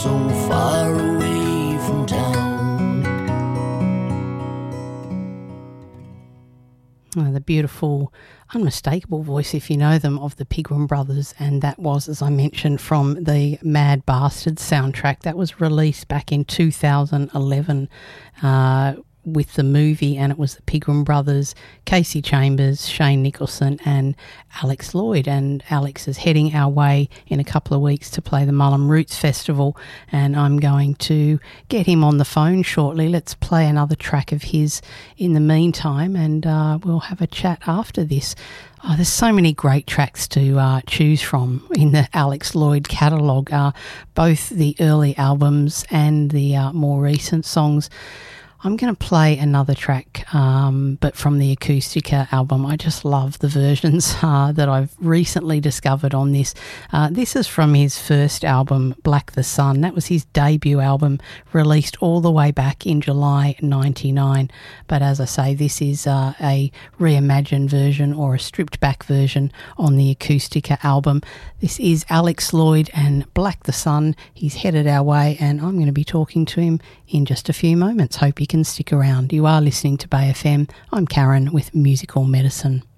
so far away from town. The beautiful, unmistakable voice, if you know them, of the Pigram Brothers, and that was, as I mentioned, from the Mad Bastards soundtrack that was released back in 2011 with the movie, and it was the Pigram Brothers, Casey Chambers, Shane Nicholson and Alex Lloyd. And Alex is heading our way in a couple of weeks to play the Mullum Roots Festival, and I'm going to get him on the phone shortly. Let's play another track of his in the meantime, and we'll have a chat after this. Oh, there's so many great tracks to choose from in the Alex Lloyd catalogue, both the early albums and the more recent songs. I'm going to play another track, but from the Acoustica album. I just love the versions that I've recently discovered on this. This is from his first album, Black the Sun. That was his debut album, released all the way back in July 99. But as I say, this is a reimagined version or a stripped back version on the Acoustica album. This is Alex Lloyd and Black the Sun. He's headed our way, and I'm going to be talking to him in just a few moments. Hope you can stick around. You are listening to Bay FM. I'm Karen with Musical Medicine.